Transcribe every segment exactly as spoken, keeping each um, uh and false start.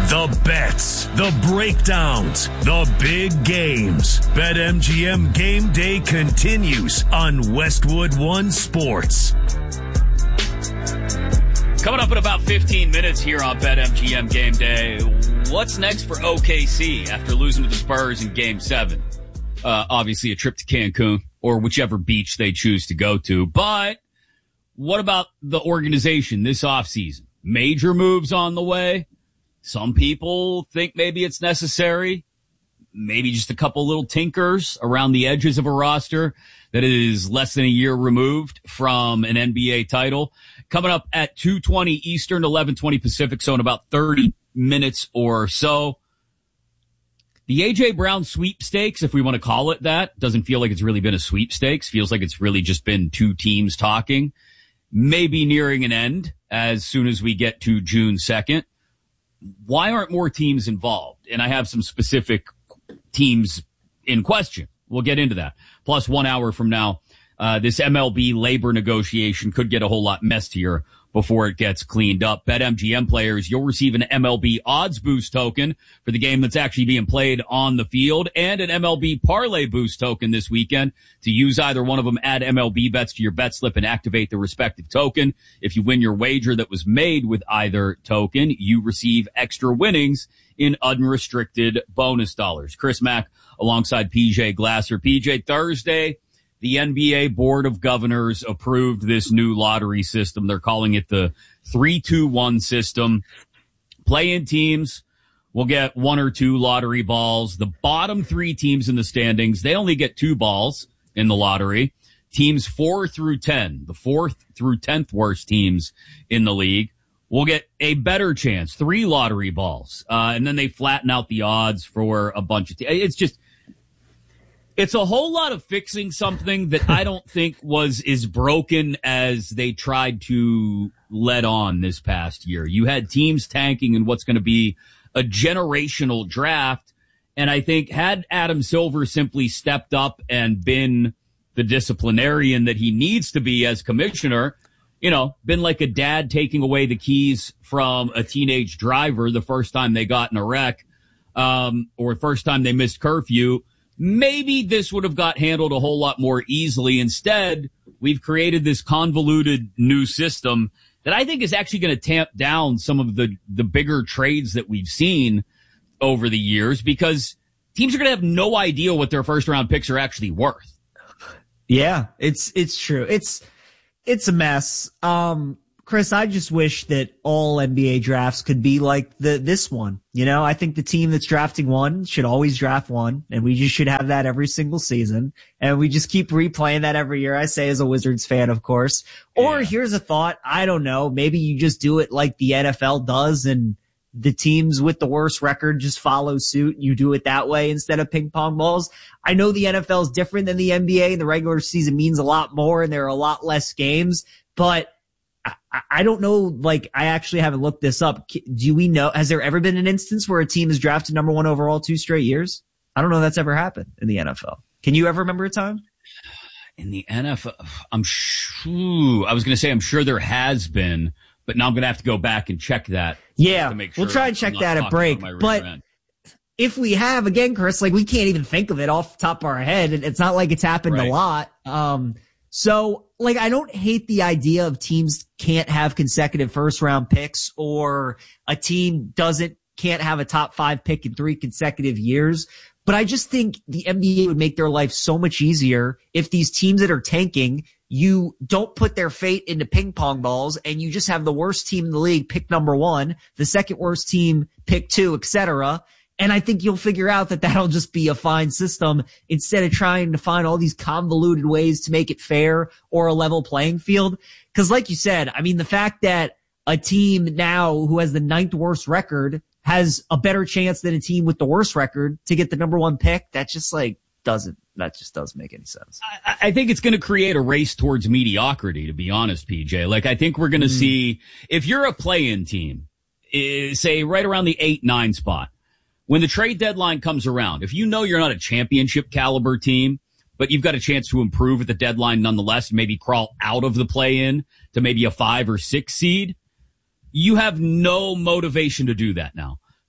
The bets, the breakdowns, the big games. BetMGM Game Day continues on Westwood One Sports. Coming up in about fifteen minutes here on BetMGM Game Day. What's next for O K C after losing to the Spurs in Game seven? Uh, obviously a trip to Cancun or whichever beach they choose to go to. But what about the organization this offseason? Major moves on the way. Some people think maybe it's necessary. Maybe just a couple little tinkers around the edges of a roster that is less than a year removed from an N B A title. Coming up at two twenty Eastern, eleven twenty Pacific, so in about thirty minutes or so. The A J. Brown sweepstakes, if we want to call it that, doesn't feel like it's really been a sweepstakes. Feels like it's really just been two teams talking. Maybe nearing an end as soon as we get to June second. Why aren't more teams involved? And I have some specific teams in question. We'll get into that. Plus, one hour from now, uh, this M L B labor negotiation could get a whole lot messier before it gets cleaned up. BetMGM players, you'll receive an M L B odds boost token for the game that's actually being played on the field and an M L B parlay boost token this weekend. To use either one of them, add M L B bets to your bet slip and activate the respective token. If you win your wager that was made with either token, you receive extra winnings in unrestricted bonus dollars. Chris Mack alongside P J Glasser. P J, Thursday, the N B A Board of Governors approved this new lottery system. They're calling it the three two one system. Play-in teams will get one or two lottery balls. The bottom three teams in the standings, they only get two balls in the lottery. Teams four through ten, the fourth through tenth worst teams in the league, will get a better chance, three lottery balls. Uh, and then they flatten out the odds for a bunch of teams. It's just... It's a whole lot of fixing something that I don't think was as broken as they tried to let on this past year. You had teams tanking in what's going to be a generational draft. And I think had Adam Silver simply stepped up and been the disciplinarian that he needs to be as commissioner, you know, been like a dad taking away the keys from a teenage driver the first time they got in a wreck, um, or first time they missed curfew, maybe this would have got handled a whole lot more easily. Instead, we've created this convoluted new system that I think is actually going to tamp down some of the, the bigger trades that we've seen over the years because teams are going to have no idea what their first round picks are actually worth. Yeah, it's, it's true. It's, it's a mess. Um, Chris, I just wish that all N B A drafts could be like the this one. You know, I think the team that's drafting one should always draft one, and we just should have that every single season. And we just keep replaying that every year, I say as a Wizards fan, of course. Or yeah. Here's a thought, I don't know, maybe you just do it like the N F L does and the teams with the worst record just follow suit and you do it that way instead of ping pong balls. I know the N F L is different than the N B A and the regular season means a lot more and there are a lot less games, but I, I don't know, like, I actually haven't looked this up. Do we know, has there ever been an instance where a team is drafted number one overall two straight years? I don't know if that's ever happened in the N F L. Can you ever remember a time? In the N F L, I'm sure, I was going to say I'm sure there has been, but now I'm going to have to go back and check that. Yeah, to make sure we'll try and check that at break. But end. If we have, again, Chris, like, we can't even think of it off the top of our head. It's not like it's happened right. a lot. Um, So, like, I don't hate the idea of teams can't have consecutive first round picks or a team doesn't, can't have a top five pick in three consecutive years. But I just think the N B A would make their life so much easier if these teams that are tanking, you don't put their fate into ping pong balls and you just have the worst team in the league pick number one, the second worst team pick two, et cetera. And I think you'll figure out that that'll just be a fine system instead of trying to find all these convoluted ways to make it fair or a level playing field. Cause like you said, I mean, the fact that a team now who has the ninth worst record has a better chance than a team with the worst record to get the number one pick, that just like doesn't, that just doesn't make any sense. I, I think it's going to create a race towards mediocrity, to be honest, P J. Like, I think we're going to mm. see, if you're a play-in team, eh, say right around the eight, nine spot, when the trade deadline comes around, if you know you're not a championship caliber team, but you've got a chance to improve at the deadline nonetheless, maybe crawl out of the play-in to maybe a five or six seed, you have no motivation to do that now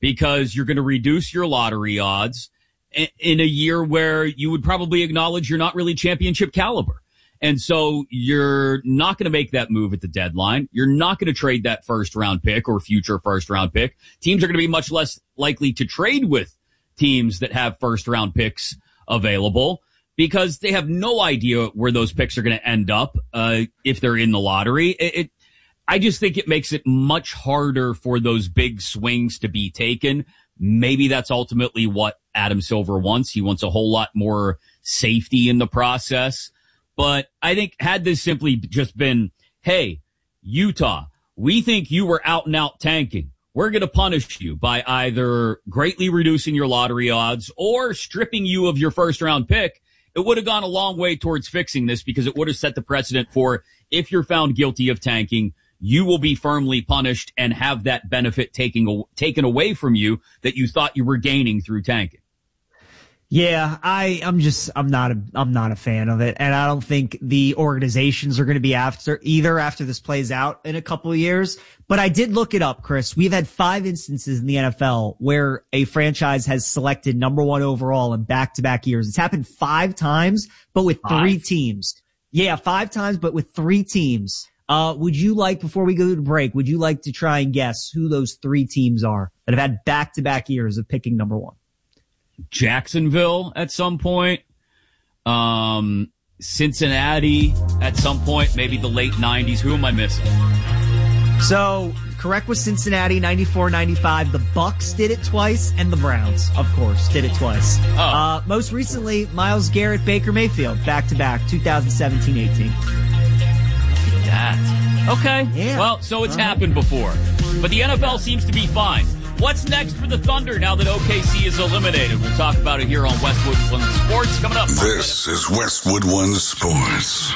because you're going to reduce your lottery odds in a year where you would probably acknowledge you're not really championship caliber. And so you're not going to make that move at the deadline. You're not going to trade that first round pick or future first round pick. Teams are going to be much less likely to trade with teams that have first round picks available because they have no idea where those picks are going to end up, uh, if they're in the lottery. It, it, I just think it makes it much harder for those big swings to be taken. Maybe that's ultimately what Adam Silver wants. He wants a whole lot more safety in the process. But I think had this simply just been, hey, Utah, we think you were out and out tanking. We're going to punish you by either greatly reducing your lottery odds or stripping you of your first round pick. It would have gone a long way towards fixing this because it would have set the precedent for if you're found guilty of tanking, you will be firmly punished and have that benefit taken, taken away from you that you thought you were gaining through tanking. Yeah, I, I'm just, I'm not a, I'm not a fan of it. And I don't think the organizations are going to be after either after this plays out in a couple of years. But I did look it up, Chris. We've had five instances in the N F L where a franchise has selected number one overall in back to back years. It's happened five times, but with five. three teams. Yeah, five times, but with three teams. Uh, would you like, before we go to break, would you like to try and guess who those three teams are that have had back to back years of picking number one? Jacksonville at some point, um, Cincinnati at some point, maybe the late nineties. Who am I missing? So, correct was Cincinnati, ninety-four ninety-five. The Bucks did it twice, and the Browns, of course, did it twice. Oh. Uh, most recently, Myles Garrett, Baker Mayfield, back-to-back, twenty seventeen eighteen. Look at that. Okay. Yeah. Well, so it's All right. happened before. But the N F L seems to be fine. What's next for the Thunder now that O K C is eliminated? We'll talk about it here on Westwood One Sports. Coming up. This is Westwood One Sports.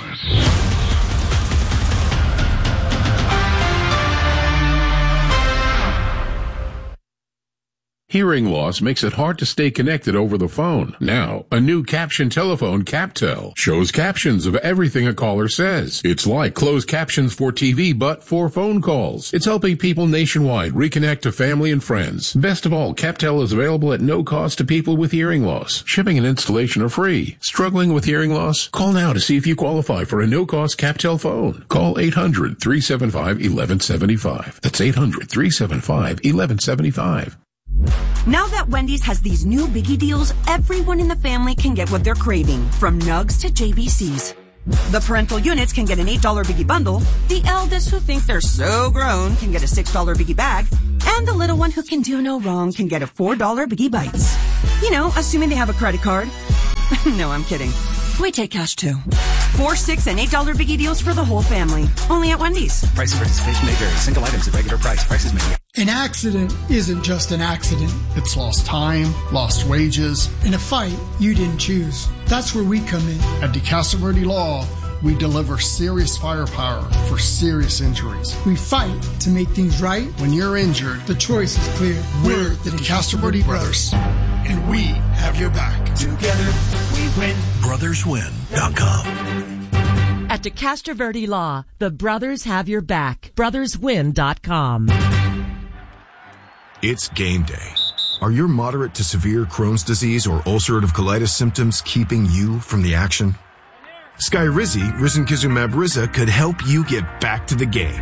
Hearing loss makes it hard to stay connected over the phone. Now, a new caption telephone, CapTel, shows captions of everything a caller says. It's like closed captions for T V, but for phone calls. It's helping people nationwide reconnect to family and friends. Best of all, CapTel is available at no cost to people with hearing loss. Shipping and installation are free. Struggling with hearing loss? Call now to see if you qualify for a no-cost CapTel phone. Call eight hundred, three seven five, one one seven five. That's eight hundred, three seven five, one one seven five. Now that Wendy's has these new biggie deals, everyone in the family can get what they're craving, from nugs to J B Cs. The parental units can get an eight dollar biggie bundle, the eldest who think they're so grown can get a six dollar biggie bag, and the little one who can do no wrong can get a four dollar biggie bites. You know, assuming they have a credit card. No, I'm kidding. We take cash too. Four, six, and eight dollar biggie deals for the whole family. Only at Wendy's. Price and participation may vary. Single items at regular price. Prices may vary. An accident isn't just an accident. It's lost time, lost wages, and a fight you didn't choose. That's where we come in. At DeCastro Verde Law, we deliver serious firepower for serious injuries. We fight to make things right. When you're injured, the choice is clear. We're the DeCastro Verde Brothers, and we have your back. Together, we win. brothers win dot com. At DeCastro Verde Law, the brothers have your back. brothers win dot com. It's game day. Are your moderate to severe Crohn's disease or ulcerative colitis symptoms keeping you from the action? Skyrizi, risankizumab Riza, could help you get back to the game.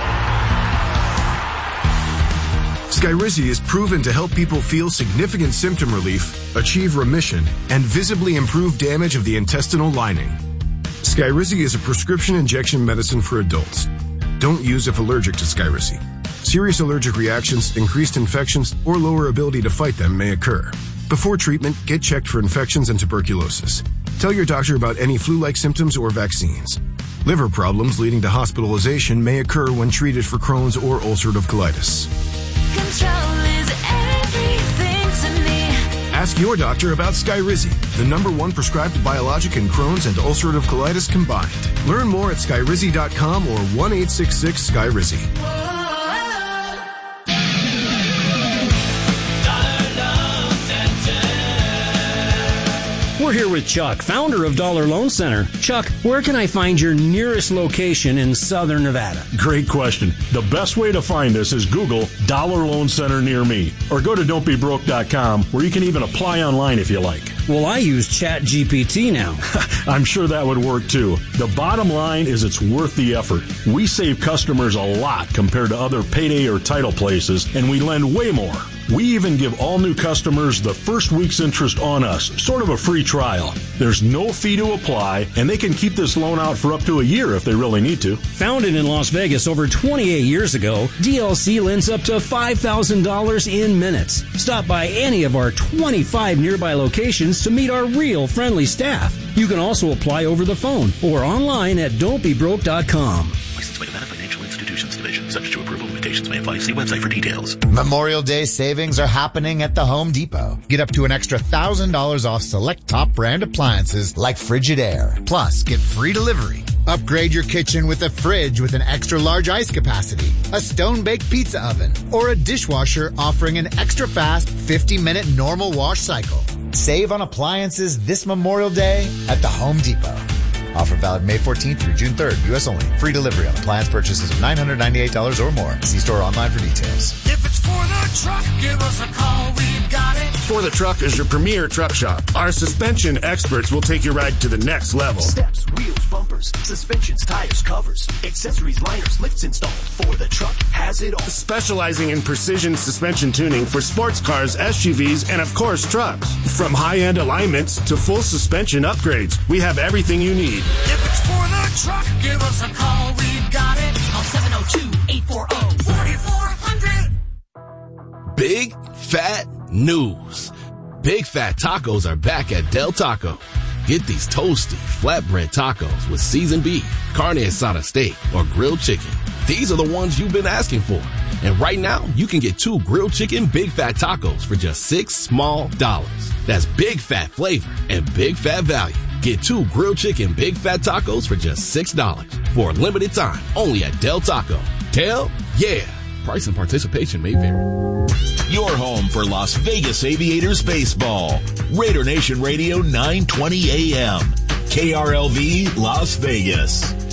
Skyrizi is proven to help people feel significant symptom relief, achieve remission, and visibly improve damage of the intestinal lining. Skyrizi is a prescription injection medicine for adults. Don't use if allergic to Skyrizi. Serious allergic reactions, increased infections, or lower ability to fight them may occur. Before treatment, get checked for infections and tuberculosis. Tell your doctor about any flu-like symptoms or vaccines. Liver problems leading to hospitalization may occur when treated for Crohn's or ulcerative colitis. Control is everything to me. Ask your doctor about Skyrizi, the number one prescribed biologic in Crohn's and ulcerative colitis combined. Learn more at skyrizi dot com or one eight six six Skyrizi. We're here with Chuck, founder of Dollar Loan Center. Chuck, where can I find your nearest location in Southern Nevada? Great question. The best way to find us is Google Dollar Loan Center near me, or go to don't be broke dot com, where you can even apply online if you like. Well, I use Chat G P T now. I'm sure that would work too. The bottom line is it's worth the effort. We save customers a lot compared to other payday or title places, and we lend way more. We even give all new customers the first week's interest on us, sort of a free trial. There's no fee to apply, and they can keep this loan out for up to a year if they really need to. Founded in Las Vegas over twenty-eight years ago, D L C lends up to five thousand dollars in minutes. Stop by any of our twenty-five nearby locations to meet our real friendly staff. You can also apply over the phone or online at don't be broke dot com. Licensed by Nevada Financial Institutions Division. Subject to approval. Limitations may apply. See website for details. Memorial Day savings are happening at the Home Depot. Get up to an extra one thousand dollars off select top brand appliances like Frigidaire. Plus, get free delivery. Upgrade your kitchen with a fridge with an extra large ice capacity, a stone-baked pizza oven, or a dishwasher offering an extra fast fifty minute normal wash cycle. Save on appliances this Memorial Day at the Home Depot. Offer valid May fourteenth through June third. U S only. Free delivery on appliance purchases of nine hundred ninety-eight dollars or more. See store online for details. If it's for the truck, give us a call. We've got it. For the Truck is your premier truck shop. Our suspension experts will take your ride to the next level. Steps, wheels, bumpers, suspensions, tires, covers, accessories, liners, lifts installed. For the Truck has it all. Specializing in precision suspension tuning for sports cars, S U Vs, and of course trucks. From high-end alignments to full suspension upgrades, we have everything you need. If it's for the truck, give us a call. We've got it. Call seven oh two, eight four oh, four four hundred. Big fat news. Big Fat Tacos are back at Del Taco. Get these toasty, flatbread tacos with seasoned beef, carne asada steak, or grilled chicken. These are the ones you've been asking for. And right now, you can get two grilled chicken Big Fat Tacos for just six small dollars. That's big fat flavor and big fat value. Get two grilled chicken Big Fat Tacos for just six dollars for a limited time only at Del Taco. Del, yeah. Price and participation may vary. Your home for Las Vegas Aviators baseball. Raider Nation Radio nine twenty A M. K R L V Las Vegas.